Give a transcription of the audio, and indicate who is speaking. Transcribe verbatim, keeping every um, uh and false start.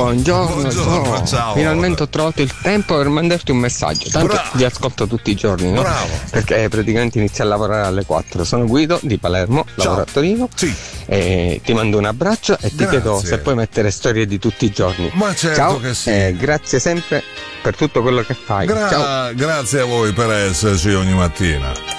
Speaker 1: Buongiorno,
Speaker 2: Buongiorno, ciao.
Speaker 1: Finalmente ho trovato il tempo per mandarti un messaggio. Tanto
Speaker 2: Bravo.
Speaker 1: vi ascolto tutti i giorni, no?
Speaker 2: Bravo.
Speaker 1: Perché praticamente inizio a lavorare alle quattro. Sono Guido di Palermo, lavoro a Torino.
Speaker 2: Sì.
Speaker 1: E ti mando un abbraccio e ti
Speaker 2: Grazie.
Speaker 1: chiedo se puoi mettere storie di tutti i giorni.
Speaker 2: Ma certo
Speaker 1: Ciao,
Speaker 2: che sì.
Speaker 1: e grazie sempre per tutto quello che fai.
Speaker 2: Gra-
Speaker 1: Ciao.
Speaker 2: Grazie a voi per esserci ogni mattina.